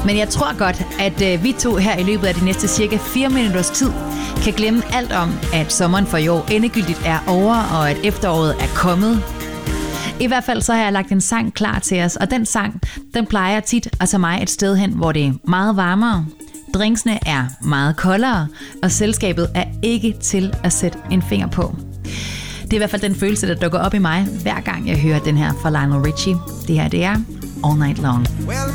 Men jeg tror godt, at vi to her i løbet af de næste cirka 4 minutters tid kan glemme alt om, at sommeren for i år endegyldigt er over, og at efteråret er kommet. I hvert fald så har jeg lagt en sang klar til os, og den sang, den plejer tit at tage mig et sted hen, hvor det er meget varmere. Drinksene er meget koldere, og selskabet er ikke til at sætte en finger på. Det er i hvert fald den følelse, der dukker op i mig, hver gang jeg hører den her fra Lionel Richie. Det her, det er All Night Long. Well,